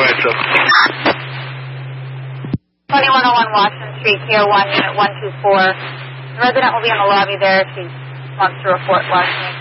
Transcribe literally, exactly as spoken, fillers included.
ahead, sir. twenty-one oh one Washington Street, K O one, Unit one two four. The resident will be in the lobby there if she wants to report last name.